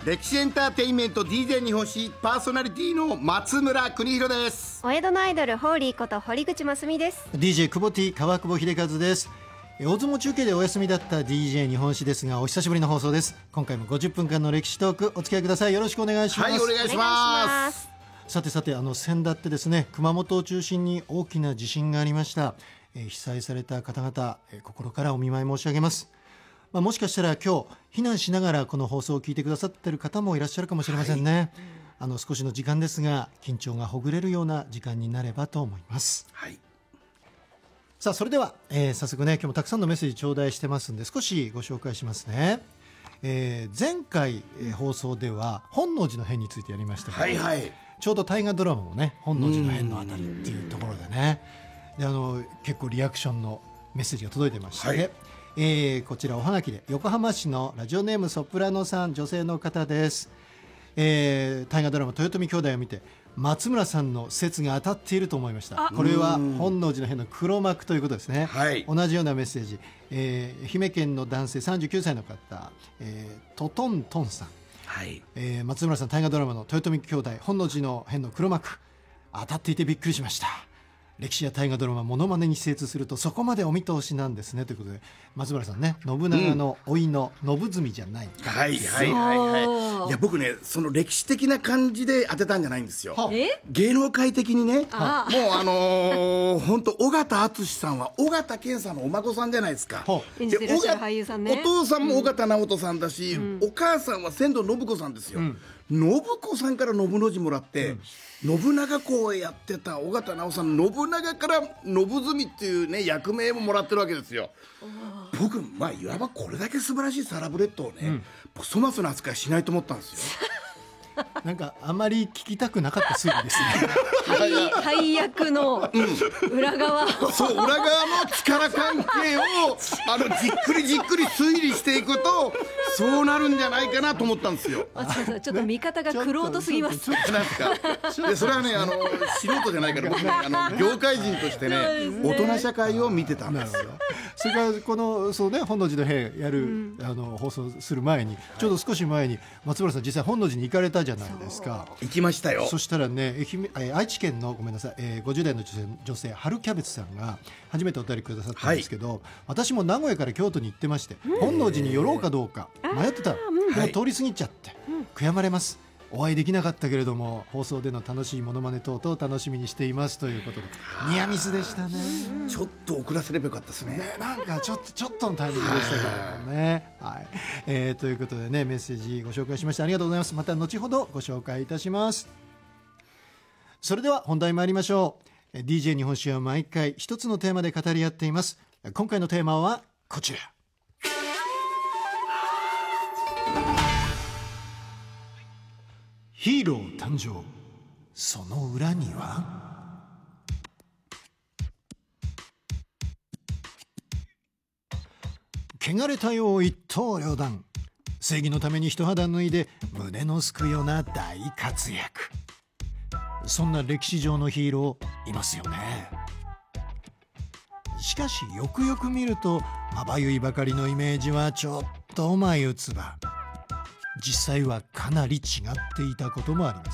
歴史エンターテインメント DJ 日本史パーソナリティの松村邦弘です。 お江戸のアイドルホーリーこと堀口真澄です。 DJ 久保 T 川久保秀和です。大相撲中継でお休みだった DJ 日本史ですが、お久しぶりの放送です。今回も50分間の歴史トークお付き合いください。よろしくお願いします。 はい、お願いします。 さて先だってですね、熊本を中心に大きな地震がありました。被災された方々、心からお見舞い申し上げます。もしかしたら今日避難しながらこの放送を聞いてくださっている方もいらっしゃるかもしれませんね。少しの時間ですが緊張がほぐれるような時間になればと思います。 はい。 さあそれでは、早速ね、今日もたくさんのメッセージ頂戴してますんで少しご紹介しますね。前回、放送では本能寺の変についてやりましたけど、 はいはい、 ちょうど大河ドラマもね本能寺の変のあたりっていうところでね、で結構リアクションのメッセージが届いてまして、はい、こちらおはがきで横浜市のラジオネームソプラノさん、女性の方です。大河ドラマ豊臣兄弟を見て松村さんの説が当たっていると思いました。これは本能寺の変の黒幕ということですね、はい、同じようなメッセージ、愛媛県の男性39歳の方、トトントンさん、はい、松村さん大河ドラマの豊臣兄弟本能寺の変の黒幕当たっていてびっくりしました。歴史や大河ドラマモノマネに精通するとそこまでお見通しなんですねということで、松村さんね、信長の甥の信純じゃない、 はいはいはいはい。いや僕ね、その歴史的な感じで当てたんじゃないんですよ。芸能界的にね、もう本当尾形敦さんは尾形健さんのお孫さんじゃないですか。 演じてらっしゃる俳優さんね。 お父さんも尾形直人さんだし、お母さんは千堂信子さんですよ。信子さんから信の字もらって、信長公をやってた尾形直さん、信長から信純っていうね役名ももらってるわけですよ。僕いわばこれだけ素晴らしいサラブレッドをね、粗末な扱いしないと思ったんですよ。 なんかあまり聞きたくなかった推理ですね。 配役の裏側をそう、裏側の力関係をじっくりじっくり推理していくとそうなるんじゃないかなと思ったんですよ。 ちょっと見方が玄人すぎます。 なんですか。でそれはね、素人じゃないから僕ね、業界人としてね、大人社会を見てたんですよ。 それからこのそうね、本能寺の変やる、放送する前に、ちょうど少し前に松村さん実際本能寺に行かれたじゃないですか。 行きましたよ。 そしたらね、愛知県のごめんなさい、50代の女性春キャベツさんが初めてお便りくださったんですけど、私も名古屋から京都に行ってまして、本能寺に寄ろうかどうか迷ってたら、もう通り過ぎちゃって、悔やまれます。お会いできなかったけれども放送での楽しいモノマネ等々楽しみにしていますということで、ニアミスでしたね。 ちょっと遅らせればよかったですね。 なんかちょっとのタイミングでしたけどね。はい、ということでね、メッセージご紹介しましてありがとうございます。また後ほどご紹介いたします。それでは本題参りましょう。DJ 日本史は毎回一つのテーマで語り合っています。今回のテーマはこちら。ヒーロー誕生、その裏には。汚れたよう一刀両断、正義のために一肌脱いで胸のすくような大活躍。そんな歴史上のヒーローいますよね。しかしよくよく見るとまばゆいばかりのイメージはちょっと眉唾。実際はかなり違っていたこともあります。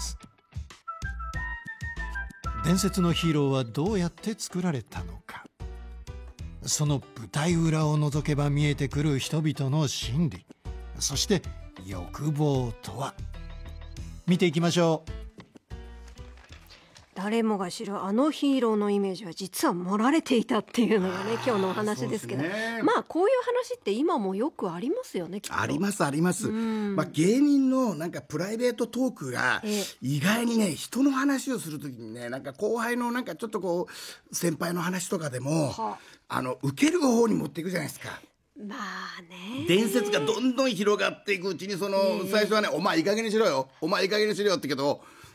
伝説のヒーローはどうやって作られたのか、その舞台裏を覗けば見えてくる人々の心理、そして欲望とは。見ていきましょう。 誰もが知るあのヒーローのイメージは実は盛られていたっていうのがね、今日のお話ですけど、こういう話って今もよくありますよね、きっと。 ありますあります。芸人のなんかプライベートトークが意外にね、人の話をするときにね、なんか後輩のなんかちょっとこう先輩の話とかでも受ける方に持っていくじゃないですか。伝説がどんどん広がっていくうちに、最初はね、お前いい加減にしろよ、お前いい加減にしろよってけど、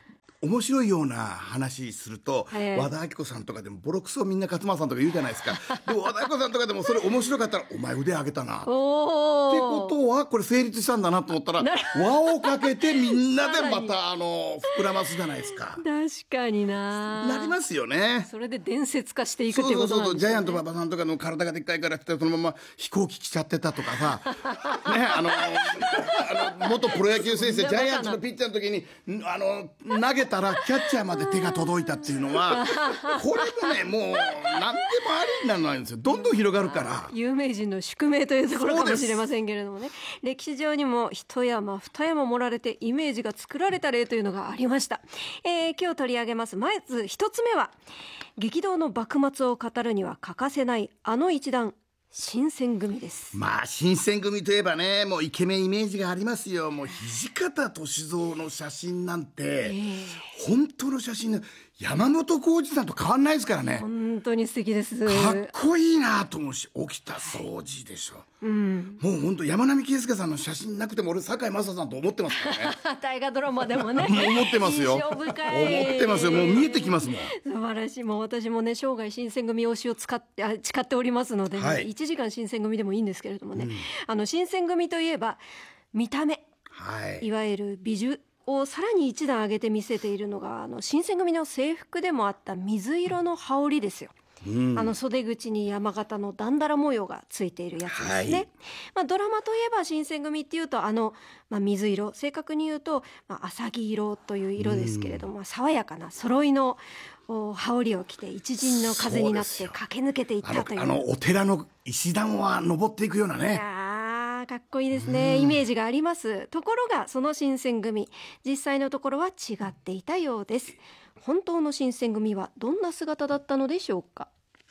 面白いような話すると、和田アキ子さんとかでもボロクソみんな勝間さんとか言うじゃないですか。で和田アキ子さんとかでもそれ面白かったらお前腕上げたなってことはこれ成立したんだなと思ったら輪をかけてみんなでまた膨らますじゃないですか。 確かになりますよね。 それで伝説化していくっていうことなんですね。 ジャイアント馬場さんとかの体がでっかいからってそのまま飛行機来ちゃってたとかさね、元プロ野球選手ジャイアンツのピッチャーの時に投げたらキャッチャーまで手が届いたっていうのはこれもねもう何でもありにならないんですよ。どんどん広がるから有名人の宿命というところかもしれませんけれどもね、歴史上にも一山二山盛られてイメージが作られた例というのがありました。今日取り上げますまず一つ目は激動の幕末を語るには欠かせないあの一団新選組です。 まあ新選組といえばねもうイケメンイメージがありますよ。もう土方歳三の写真なんて、本当の写真山本浩二さんと変わんないですからね。 本当に素敵です。 かっこいいなと思うし沖田総司でしょ、もう本当山並圭介さんの写真なくても俺堺雅人さんと思ってますからね大河ドラマでもね思ってますよ。 印象深い思ってますよ。もう見えてきますもん。 素晴らしい。もう私もね生涯新選組推しを誓っておりますので、ね1時間新選組でもいいんですけれどもね、新選組といえば見た目、いわゆる美女をさらに一段上げて見せているのが新選組の制服でもあった水色の羽織ですよ。袖口に山形のだんだら模様がついているやつですね。ドラマといえば新選組っていうと水色、正確に言うと、浅黄色という色ですけれども、爽やかな揃いの羽織を着て一陣の風になって駆け抜けていったという、 お寺の石段は登っていくようなね。 かっこいいですね。イメージがあります。ところがその新選組実際のところは違っていたようです。本当の新選組はどんな姿だったのでしょうか。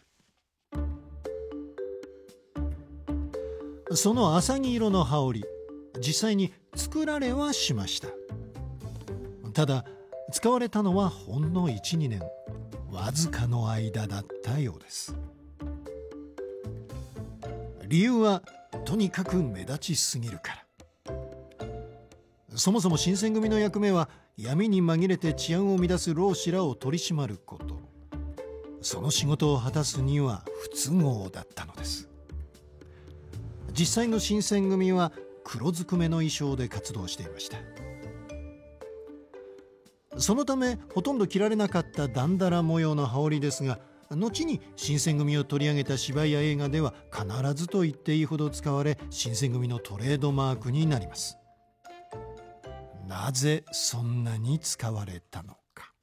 その浅黄色の羽織、実際に作られはしました。ただ使われたのはほんの 1,2 年わずかの間だったようです。理由はとにかく目立ちすぎるから。そもそも新選組の役目は闇に紛れて治安を乱す浪士らを取り締まること。その仕事を果たすには不都合だったのです。実際の新選組は黒ずくめの衣装で活動していました。そのためほとんど着られなかっただんだら模様の羽織ですが、後に新選組を取り上げた芝居や映画では必ずと言っていいほど使われ、新選組のトレードマークになります。なぜそんなに使われたのか。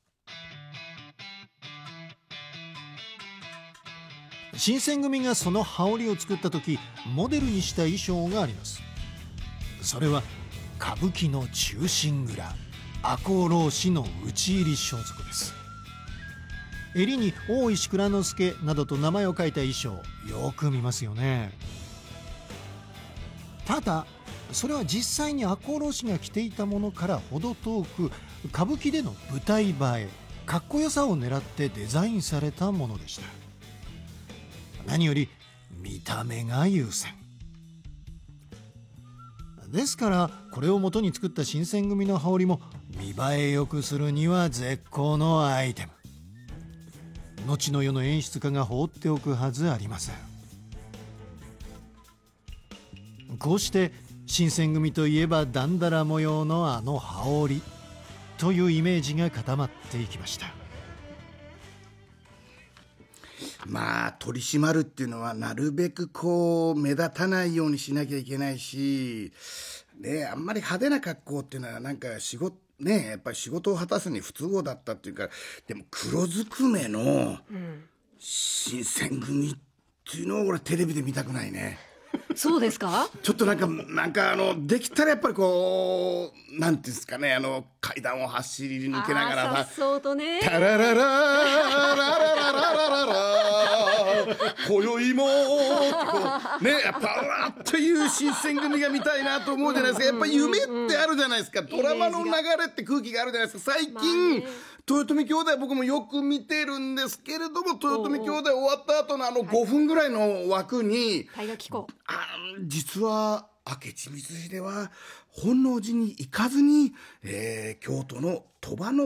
新選組がその羽織を作った時モデルにした衣装があります。それは歌舞伎の忠臣蔵赤穂浪士の討ち入り装束です。襟に大石内蔵助などと名前を書いた衣装、よく見ますよね。ただそれは実際に赤穂浪士が着ていたものから程遠く、歌舞伎での舞台映え、かっこよさを狙ってデザインされたものでした。何より見た目が優先ですから、これを元に作った新選組の羽織も見栄え良くするには絶好のアイテム。後の世の演出家が放っておくはずありません。こうして新選組といえばだんだら模様のあの羽織というイメージが固まっていきました。 まあ取り締まるっていうのはなるべくこう目立たないようにしなきゃいけないし、ね、あんまり派手な格好っていうのはなんかやっぱり仕事を果たすに不都合だったっていうか、でも黒ずくめの新選組っていうのを俺テレビで見たくないね。 そうですか。 ちょっとなんかできたらやっぱりこうなんていうんですかね、階段を走り抜けながらさ、 さっそうとね、 タラララララララララ今宵もこうね、やっぱわーっという新選組が見たいなと思うじゃないですか。やっぱり夢ってあるじゃないですか。ドラマの流れって空気があるじゃないですか。最近豊臣兄弟僕もよく見てるんですけれども、豊臣兄弟終わった後の5分ぐらいの枠に実は明智光秀は本能寺に行かずに、京都の鳥羽の